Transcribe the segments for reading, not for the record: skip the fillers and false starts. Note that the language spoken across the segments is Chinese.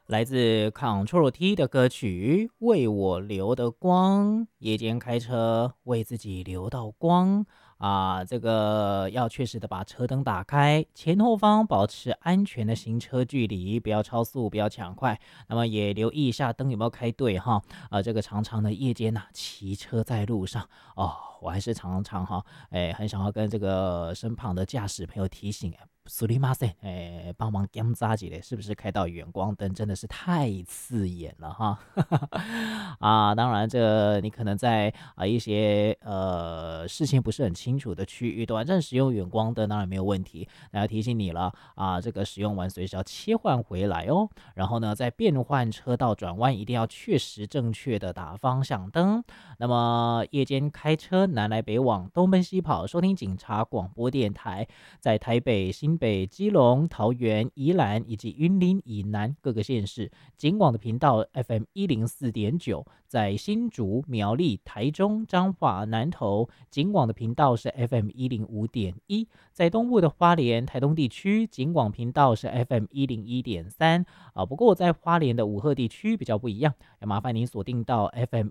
来自 Control T 的歌曲《为我留的光》，夜间开车为自己留到光啊！这个要确实的把车灯打开，前后方保持安全的行车距离，不要超速，不要抢快。那么也留意一下灯有没有开对哈。这个常常的夜间骑车在路上哦，我还是常常很想要跟这个身旁的驾驶朋友提醒。苏里马塞，帮忙检查一下，是不是开到远光灯真的是太刺眼了哈？当然，这你可能在一些视线不是很清楚的区域，短暂使用远光灯当然没有问题。那要提醒你了这个使用完随时要切换回来哦。然后呢，在变换车道转弯一定要确实正确的打方向灯。那么夜间开车南来北往，东奔西跑，收听警察广播电台。在台北、新北、基隆、桃园、宜兰以及云林以南各个县市，警广的频道 FM104.9，在新竹、苗栗、台中、彰化、南投，警广的频道是 FM105.1，在东部的花莲、台东地区，警广频道是 FM101.3不过在花莲的武鹤地区比较不一样，要麻烦您锁定到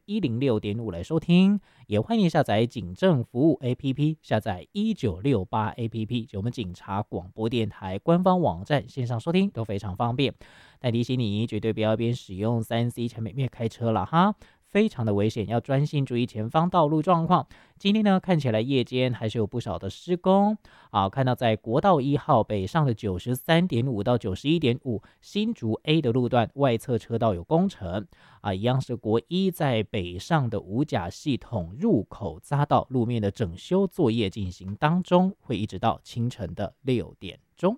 FM106.5来收听，也欢迎下载警政服务 APP， 下载1968 APP， 就我们警察广播电台官方网站线上收听都非常方便。但提醒你，绝对不要边使用3C 产品边开车了哈，非常的危险，要专心注意前方道路状况。今天呢，看起来夜间还是有不少的施工看到在国道1号北上的93.5到91.5新竹 A 的路段外侧车道有工程一样是国一在北上的五甲系统入口匝道路面的整修作业进行当中，会一直到清晨的6点钟。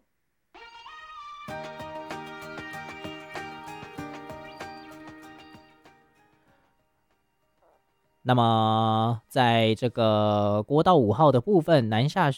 那么在这个国道5号的部分南下